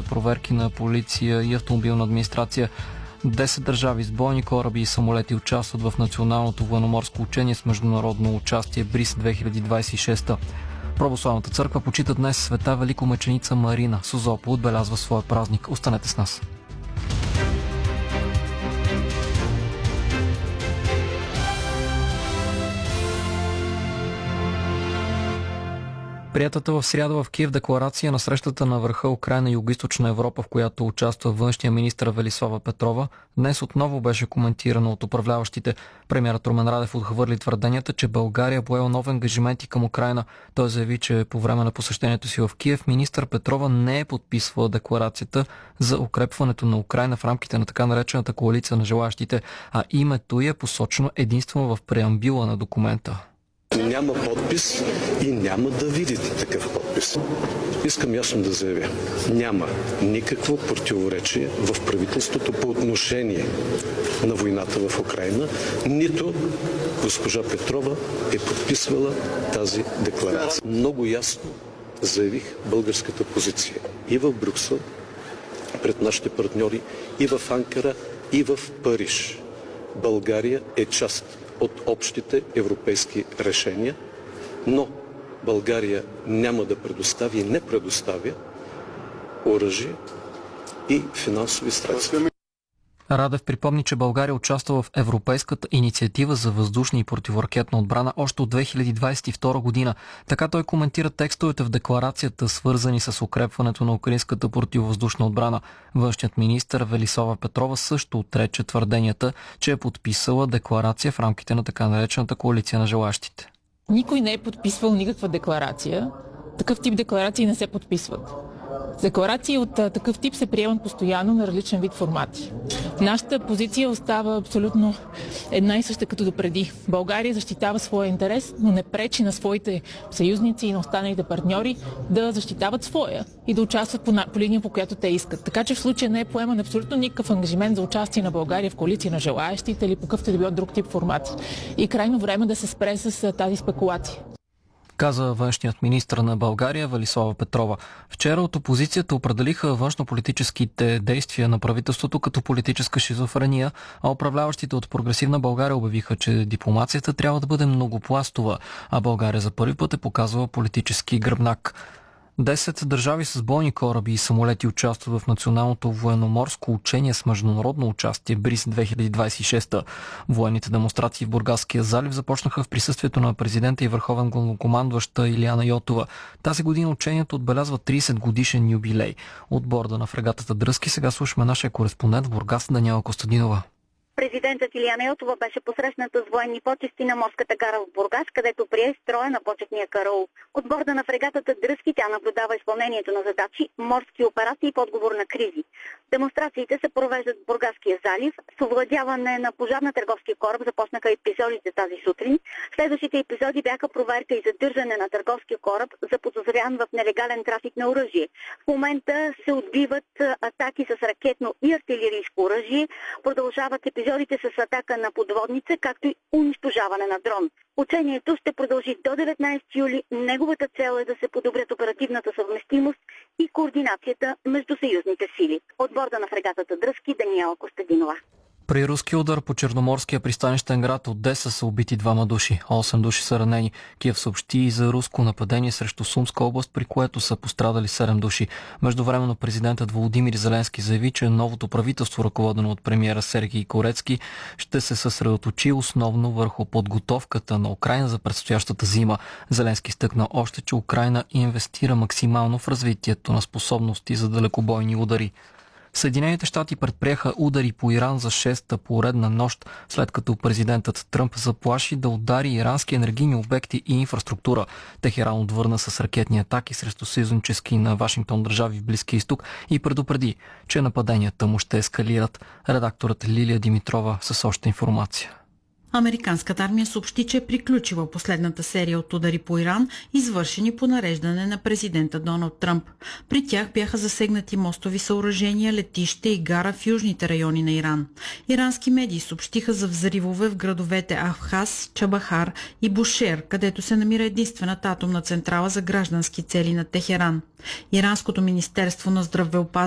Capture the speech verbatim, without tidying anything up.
проверки на полиция и автомобилна администрация. Десет държави с бойни кораби и самолети участват в националното военноморско учение с международно участие Бриз две хиляди двадесет и шеста. Православната църква почита днес света великомъченица Марина. Созопол отбелязва своя празник. Останете с нас. Приятата в сряда в Киев декларация на срещата на върха Украйна и Югоизточна Европа, в която участва външния министър Велислава Петрова, днес отново беше коментирана от управляващите. Премиерът Румен Радев отхвърли твърденията, че България поела нови ангажименти към Украйна. Той заяви, че по време на посещението си в Киев министър Петрова не е подписвала декларацията за укрепването на Украйна в рамките на така наречената коалиция на желаящите, а името й е посочено единствено в преамбюла на документа. Няма подпис и няма да видите такъв подпис. Искам ясно да заявя. Няма никакво противоречие в правителството по отношение на войната в Украйна. Нито госпожа Петрова е подписвала тази декларация. Много ясно заявих българската позиция и в Брюксел, пред нашите партньори, и в Анкара, и в Париж. България е част от общите европейски решения, но България няма да предостави и не предоставя оръжие и финансови средства. Радев припомни, че България участва в Европейската инициатива за въздушна и противоракетна отбрана още от две хиляди двадесет и втора година. Така той коментира текстовете в декларацията, свързани с укрепването на украинската противовъздушна отбрана. Външният министър Велислава Петрова също отрече твърденията, че е подписала декларация в рамките на така наречената коалиция на желащите. Никой не е подписвал никаква декларация. Такъв тип декларации не се подписват. Декларации от а, такъв тип се приемат постоянно на различен вид формати. Нашата позиция остава абсолютно една и съща като допреди. България защитава своя интерес, но не пречи на своите съюзници и на останалите партньори да защитават своя и да участват по, по линия, по която те искат. Така че в случая не е поеман абсолютно никакъв ангажимент за участие на България в коалиция на желаящите или по какъвто да било друг тип формати. И крайно време да се спре с а, тази спекулация, каза външният министър на България Велислава Петрова. Вчера от опозицията определиха външнополитическите действия на правителството като политическа шизофрения, а управляващите от Прогресивна България обявиха, че дипломацията трябва да бъде многопластова, а България за първи път е показвала политически гръбнак. Десет държави с бойни кораби и самолети участват в националното военноморско учение с международно участие Бриз две хиляди двадесет и шеста. Военните демонстрации в Бургаския залив започнаха в присъствието на президента и върховен главнокомандваща Илияна Йотова. Тази година учението отбелязва тридесет годишен юбилей. От борда на фрегатата Дръзки сега слушаме нашия кореспондент в Бургас Даниела Костадинова. Президентът Илияна Йотова беше посрещната с военни почести на морската гара в Бургас, където прие строя на почетния караул. От борда на фрегатата Дръзки тя наблюдава изпълнението на задачи, морски операции и подговор на кризи. Демонстрациите се провеждат в Бургаския залив. С овладяване на пожар на търговския кораб започнаха епизодите тази сутрин. Следващите епизоди бяха проверка и задържане на търговския кораб, заподозрян в нелегален трафик на оръжие. В момента се отбиват атаки с ракетно и артилерийско оръжие. Продължават епизоди с атака на подводница, както и унищожаване на дрон. Учението ще продължи до деветнадесети юли. Неговата цел е да се подобрят оперативната съвместимост и координацията между съюзните сили. От борда на фрегатата Дръзки Даниела Костадинова. При руски удар по черноморския пристанищен град Одеса са убити двама души, осем души са ранени. Киев съобщи и за руско нападение срещу Сумска област, при което са пострадали седем души. Междувременно президентът Володимир Зеленски заяви, че новото правителство, ръководено от премиера Сергий Корецки, ще се съсредоточи основно върху подготовката на Украйна за предстоящата зима. Зеленски стъкна още, че Украйна инвестира максимално в развитието на способности за далекобойни удари. Съединените щати предприеха удари по Иран за шеста поредна нощ, след като президентът Тръмп заплаши да удари ирански енергийни обекти и инфраструктура. Техеран отвърна с ракетни атаки срещу съюзнически на Вашингтон държави в Близкия изток и предупреди, че нападенията му ще ескалират. Редакторът Лилия Димитрова с още информация. Американската армия съобщи, че е приключила последната серия от удари по Иран, извършени по нареждане на президента Доналд Тръмп. При тях бяха засегнати мостови съоръжения, летище и гара в южните райони на Иран. Ирански медии съобщиха за взривове в градовете Ахаз, Чабахар и Бушер, където се намира единствената атомна централа за граждански цели на Техеран. Иранското министерство на здравеопазването